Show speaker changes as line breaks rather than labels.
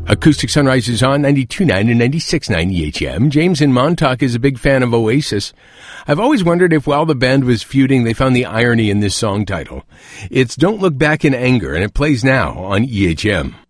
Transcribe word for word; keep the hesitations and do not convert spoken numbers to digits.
Acoustic Sunrise is on ninety-two point nine and ninety-six point nine E H M. James in Montauk is a big fan of Oasis. I've always wondered if while the band was feuding, they found the irony in this song title. It's Don't Look Back in Anger, and it plays now on E H M.